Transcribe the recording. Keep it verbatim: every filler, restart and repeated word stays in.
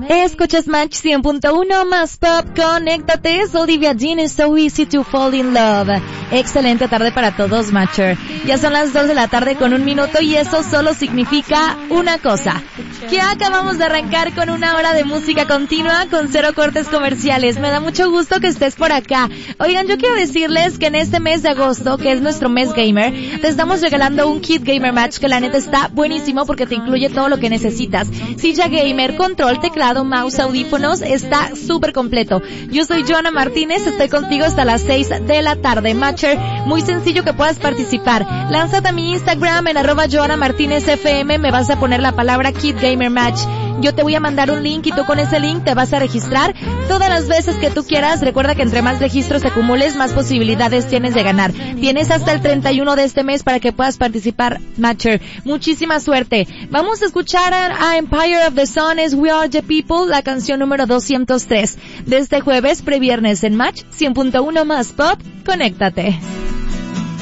Escuchas Match cien punto uno más pop, conéctate, es Olivia Dean, es So Easy to Fall in Love. Excelente tarde para todos, Matcher. Ya son las dos de la tarde con un minuto y eso solo significa una cosa, que acabamos de arrancar con una hora de música continua con cero cortes comerciales. Me da mucho gusto que estés por acá. Oigan, yo quiero decirles que en este mes de agosto, que es nuestro mes gamer, te estamos regalando un kit Gamer Match que la neta está buenísimo porque te incluye todo lo que necesitas. Silla gamer, control, teclado, mouse, audífonos, está súper completo. Yo soy Joana Martínez, estoy contigo hasta las seis de la tarde. Matcher, muy sencillo que puedas participar. Lánzate a mi Instagram en arroba Joana Martínez F M, me vas a poner la palabra Kid Gamer Match. Yo te voy a mandar un link y tú con ese link te vas a registrar todas las veces que tú quieras. Recuerda que entre más registros te acumules, más posibilidades tienes de ganar. Tienes hasta el treinta y uno de este mes para que puedas participar, Matcher. Muchísima suerte. Vamos a escuchar a, a Empire of the Sun, es We Are the People, la canción número doscientos tres. De este jueves, previernes en Match cien punto uno más pop, conéctate.